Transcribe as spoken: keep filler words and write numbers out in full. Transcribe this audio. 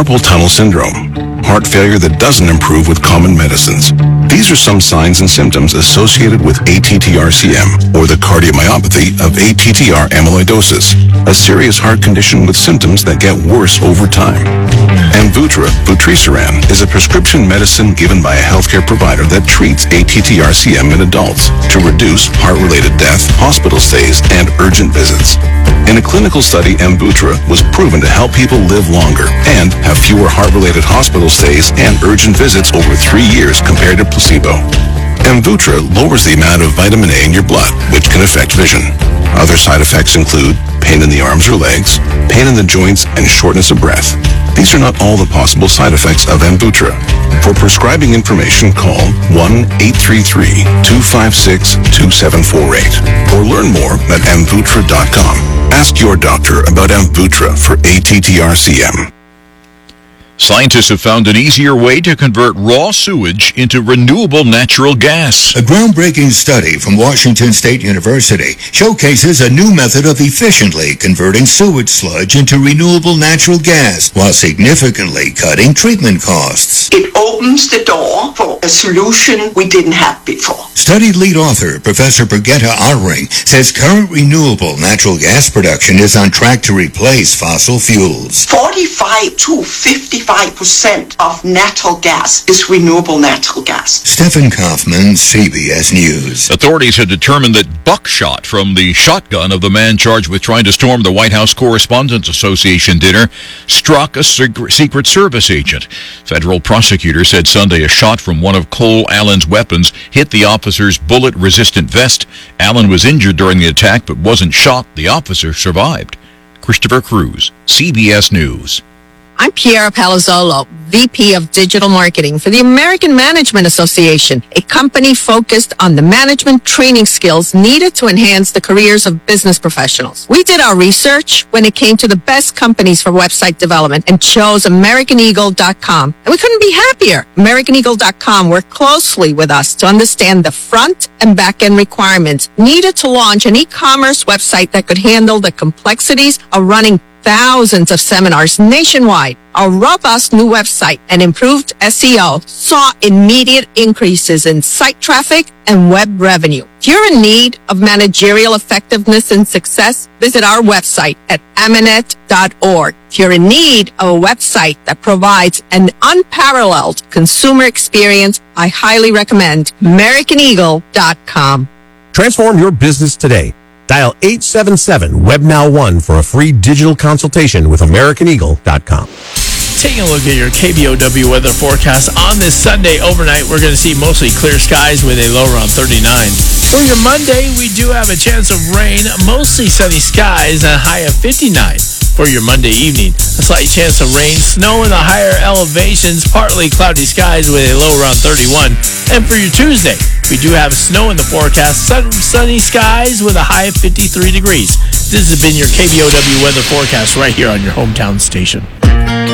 carpal tunnel syndrome, heart failure that doesn't improve with common medicines. These are some signs and symptoms associated with A T T R C M, or the cardiomyopathy of A T T R amyloidosis, a serious heart condition with symptoms that get worse over time. Amvuttra, vutrisiran, is a prescription medicine given by a healthcare provider that treats A T T R C M in adults to reduce heart-related death, hospital stays, and urgent visits. In a clinical study, Amvuttra was proven to help people live longer and have fewer heart-related hospital stays and urgent visits over three years compared to placebo. Amvuttra lowers the amount of vitamin A in your blood, which can affect vision. Other side effects include pain in the arms or legs, pain in the joints, and shortness of breath. These are not all the possible side effects of Amvuttra. For prescribing information, call one eight three three, two five six, two seven four eight or learn more at amvuttra dot com. Ask your doctor about Amvuttra for A T T R C M. Scientists have found an easier way to convert raw sewage into renewable natural gas. A groundbreaking study from Washington State University showcases a new method of efficiently converting sewage sludge into renewable natural gas while significantly cutting treatment costs. It opens the door for a solution we didn't have before. Study lead author Professor Brigitta Arring says current renewable natural gas production is on track to replace fossil fuels. forty-five to fifty-five percent of natural gas is renewable natural gas. Stephen Kaufman, C B S News. Authorities have determined that buckshot from the shotgun of the man charged with trying to storm the White House Correspondents Association dinner struck a Secret Service agent. Federal prosecutors said Sunday a shot from one of Cole Allen's weapons hit the officer's bullet-resistant vest. Allen was injured during the attack but wasn't shot. The officer survived. Christopher Cruz, C B S News. I'm Piera Palazzolo, V P of Digital Marketing for the American Management Association, a company focused on the management training skills needed to enhance the careers of business professionals. We did our research when it came to the best companies for website development and chose American Eagle dot com. And we couldn't be happier. American Eagle dot com worked closely with us to understand the front and back end requirements needed to launch an e-commerce website that could handle the complexities of running thousands of seminars nationwide. Our robust new website and improved S E O saw immediate increases in site traffic and web revenue. If you're in need of managerial effectiveness and success, visit our website at amanet dot org. If you're in need of a website that provides an unparalleled consumer experience, I highly recommend American Eagle dot com. Transform your business today. Dial eight seven seven web now one for a free digital consultation with American Eagle dot com. Taking a look at your K B O W weather forecast on this Sunday overnight, we're going to see mostly clear skies with a low around thirty-nine. For your Monday, we do have a chance of rain, mostly sunny skies, and a high of fifty-nine. For your Monday evening, a slight chance of rain, snow in the higher elevations, partly cloudy skies with a low around thirty-one. And for your Tuesday, we do have snow in the forecast, sun, sunny skies with a high of fifty-three degrees. This has been your K B O W weather forecast right here on your hometown station.